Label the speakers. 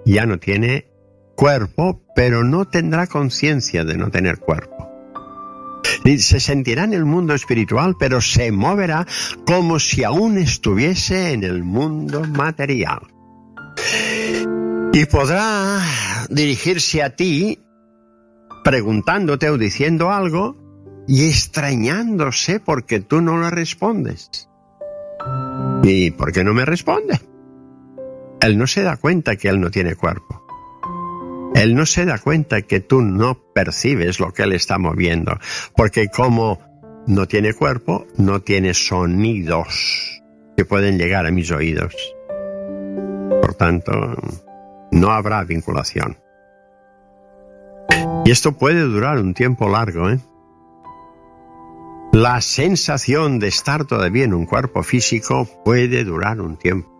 Speaker 1: ya no tiene cuerpo, pero no tendrá conciencia de no tener cuerpo. Y se sentirá en el mundo espiritual, pero se moverá como si aún estuviese en el mundo material. Y podrá dirigirse a ti preguntándote o diciendo algo y extrañándose porque tú no le respondes. ¿Y por qué no me responde? Él no se da cuenta que él no tiene cuerpo. Él no se da cuenta que tú no percibes lo que él está moviendo, porque como no tiene cuerpo, no tiene sonidos que pueden llegar a mis oídos. Por tanto, no habrá vinculación. Y esto puede durar un tiempo largo, ¿eh? La sensación de estar todavía en un cuerpo físico puede durar un tiempo.